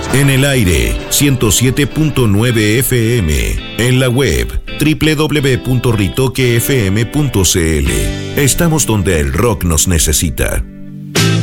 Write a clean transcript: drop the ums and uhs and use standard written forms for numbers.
En el aire, 107.9 FM. En la web, www.ritoquefm.cl. Estamos donde el rock nos necesita.